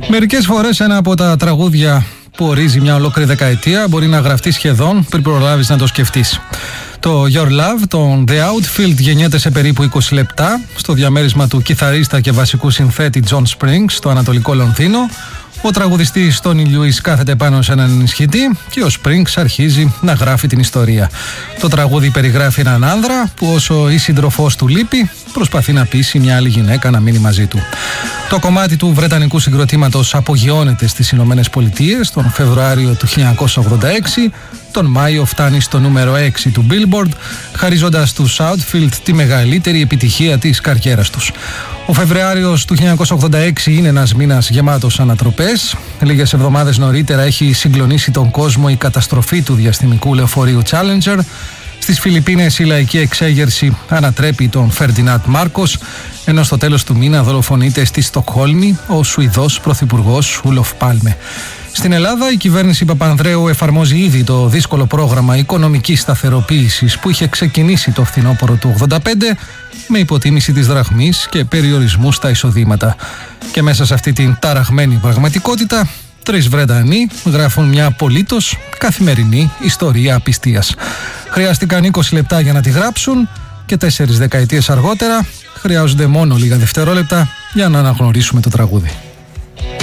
Μερικές φορές ένα από τα τραγούδια που ορίζει μια ολόκληρη δεκαετία μπορεί να γραφτεί σχεδόν πριν προλάβεις να το σκεφτείς. Το Your Love των The Outfield γεννιέται σε περίπου 20 λεπτά στο διαμέρισμα του κιθαρίστα και βασικού συνθέτη John Springs στο Ανατολικό Λονδίνο. Ο τραγουδιστής Tony Lewis κάθεται πάνω σε έναν ενισχυτή και ο Springs αρχίζει να γράφει την ιστορία. Το τραγούδι περιγράφει έναν άνδρα που όσο η σύντροφός του λείπει προσπαθεί να πείσει μια άλλη γυναίκα να μείνει μαζί του. Το κομμάτι του βρετανικού συγκροτήματος απογειώνεται στις Ηνωμένες Πολιτείες τον Φεβρουάριο του 1986, τον Μάιο φτάνει στο νούμερο 6 του Billboard, χαρίζοντας τους Outfield τη μεγαλύτερη επιτυχία της καριέρας τους. Ο Φεβρουάριος του 1986 είναι ένας μήνας γεμάτος ανατροπές. Λίγες εβδομάδες νωρίτερα έχει συγκλονίσει τον κόσμο η καταστροφή του διαστημικού λεωφορείου Challenger. Στις Φιλιππίνες η λαϊκή εξέγερση ανατρέπει τον Φερντινάντ Μάρκος, ενώ στο τέλος του μήνα δολοφονείται στη Στοκχόλμη ο Σουηδός πρωθυπουργός Ούλοφ Πάλμε. Στην Ελλάδα η κυβέρνηση Παπανδρέου εφαρμόζει ήδη το δύσκολο πρόγραμμα οικονομικής σταθεροποίησης που είχε ξεκινήσει το φθινόπωρο του 1985 με υποτίμηση της δραχμής και περιορισμού στα εισοδήματα. Και μέσα σε αυτή την ταραγμένη πραγματικότητα, 3 Βρετανοί γράφουν μια απολύτως καθημερινή ιστορία απιστίας. Χρειάστηκαν 20 λεπτά για να τη γράψουν και 4 δεκαετίες αργότερα χρειάζονται μόνο λίγα δευτερόλεπτα για να αναγνωρίσουμε το τραγούδι.